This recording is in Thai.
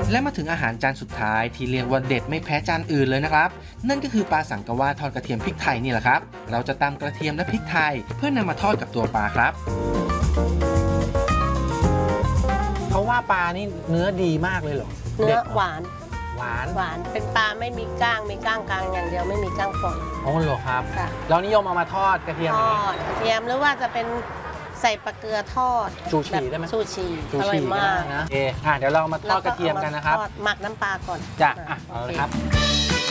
และมาถึงอาหารจานสุดท้ายที่เรียกว่าเด็ดไม่แพ้จานอื่นเลยนะครับนั่นก็คือปลาสังกะวาทอดกระเทียมพริกไทยนี่แหละครับเราจะตำกระเทียมและพริกไทยเพื่อนำมาทอดกับตัวปลาครับเขาว่าปลานี่เนื้อดีมากเลยเหรอเนื้อหวานเป็นปลาไม่มีก้างมีก้างกลางอย่างเดียวไม่มีก้างฝอยอ๋อเหรอครับเรานิยมเอามาทอดกระเทียมทอดกระเทียมหรือว่าจะเป็นใส่ปลาเกลือทอดชูชีได้ไหมชูชีอร่อยมากนะเดี๋ยวเรามาทอดกระเทียมกันนะครับหมักน้ำปลาก่อนจ้ะเอาเลยครับ